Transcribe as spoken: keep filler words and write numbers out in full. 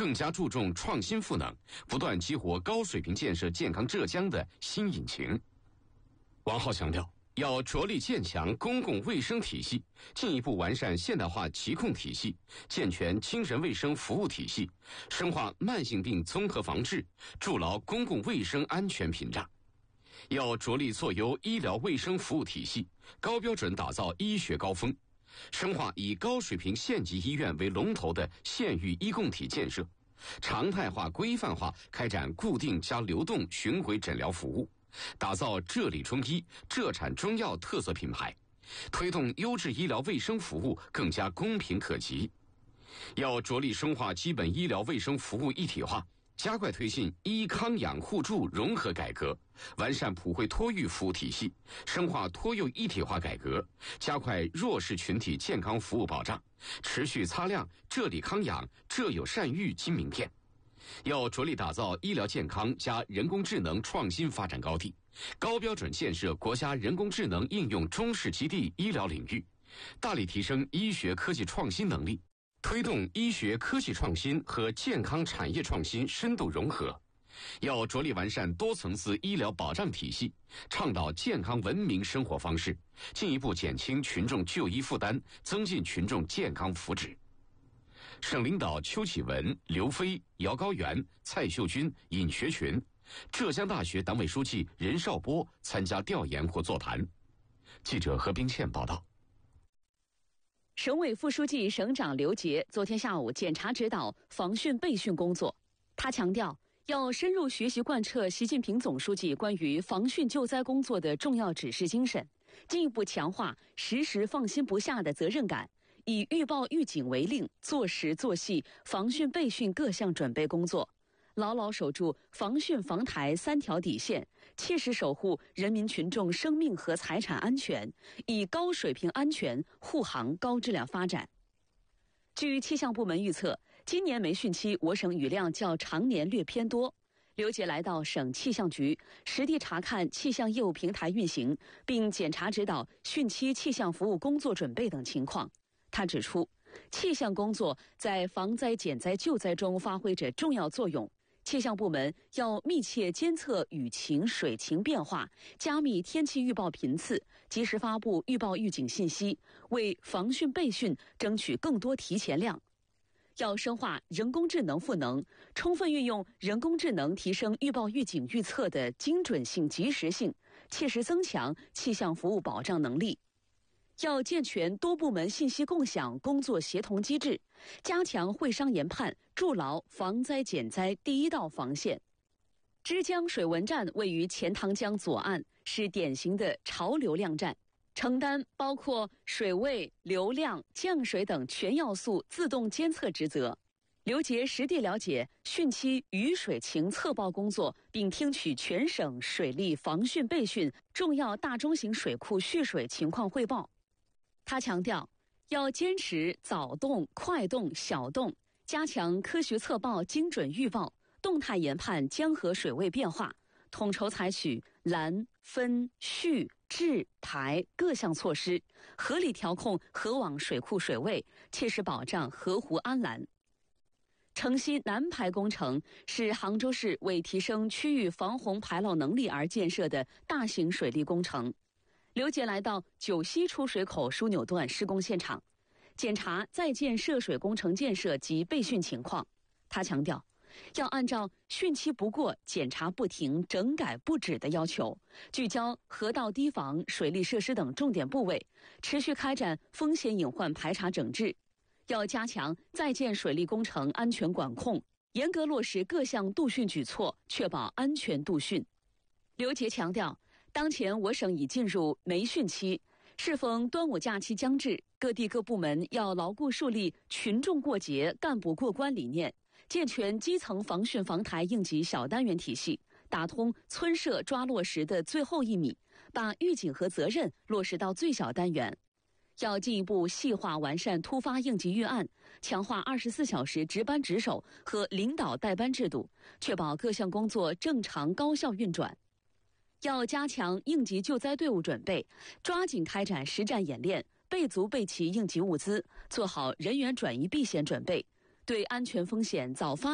更加注重创新赋能，不断激活高水平建设健康浙江的新引擎。王浩强调，要着力建强公共卫生体系，进一步完善现代化疾控体系，健全精神卫生服务体系，深化慢性病综合防治，筑牢公共卫生安全屏障。要着力做优医疗卫生服务体系，高标准打造医学高峰，深化以高水平县级医院为龙头的县域医共体建设，常态化规范化开展固定加流动巡回诊疗服务，打造浙理中医、浙产中药特色品牌，推动优质医疗卫生服务更加公平可及。要着力深化基本医疗卫生服务一体化，加快推进医康养互助融合改革，完善普惠托育服务体系，深化托幼一体化改革，加快弱势群体健康服务保障，持续擦亮浙理康养、浙友善育金名片。要着力打造医疗健康加人工智能创新发展高地，高标准建设国家人工智能应用中试基地医疗领域，大力提升医学科技创新能力，推动医学科技创新和健康产业创新深度融合。要着力完善多层次医疗保障体系，倡导健康文明生活方式，进一步减轻群众就医负担，增进群众健康福祉。省领导邱启文、刘飞、姚高原、蔡秀军、尹学群，浙江大学党委书记任绍波参加调研或座谈。记者何冰倩报道。 省委副书记、省长刘杰昨天下午检查指导防汛备汛工作。他强调，要深入学习贯彻习近平总书记关于防汛救灾工作的重要指示精神，进一步强化时时放心不下的责任感，以预报预警为令，做实做细防汛备汛各项准备工作，牢牢守住防汛防台三条底线，切实守护人民群众生命和财产安全，以高水平安全护航高质量发展。据气象部门预测，今年梅汛期我省雨量较常年略偏多。刘杰来到省气象局，实地查看气象业务平台运行，并检查指导汛期气象服务工作准备等情况。他指出，气象工作在防灾减灾救灾中发挥着重要作用，气象部门要密切监测雨情水情变化，加密天气预报频次，及时发布预报预警信息，为防汛备汛争取更多提前量。要深化人工智能赋能，充分运用人工智能提升预报预警预测的精准性及时性，切实增强气象服务保障能力。要健全多部门信息共享工作协同机制，加强会商研判，筑牢防灾减灾第一道防线。枝江水文站位于钱塘江左岸，是典型的潮流量站，承担包括水位、流量、降水等全要素自动监测职责。刘杰实地了解汛期雨水情测报工作，并听取全省水利防汛备汛重要大中型水库蓄水情况汇报。他强调，要坚持早动、快动、小动，加强科学测报、精准预报，动态研判江河水位变化，统筹采取拦、分、蓄、治、排各项措施，合理调控河网水库水位，切实保障河湖安澜。城西南排工程是杭州市为提升区域防洪排涝能力而建设的大型水利工程。刘杰来到九溪出水口枢纽段施工现场，检查在建涉水工程建设及备汛情况。他强调，要按照汛期不过、检查不停、整改不止的要求，聚焦河道堤防、水利设施等重点部位，持续开展风险隐患排查整治。要加强在建水利工程安全管控，严格落实各项杜汛举措，确保安全杜汛。刘杰强调，当前我省已进入梅汛期，适逢端午假期将至，各地各部门要牢固树立群众过节、干部过关理念，健全基层防汛防台应急小单元体系，打通村社抓落实的最后一米，把预警和责任落实到最小单元。要进一步细化完善突发应急预案，强化二十四小时值班值守和领导带班制度，确保各项工作正常高效运转。要加强应急救灾队伍准备，抓紧开展实战演练，备足备齐应急物资，做好人员转移避险准备，对安全风险早发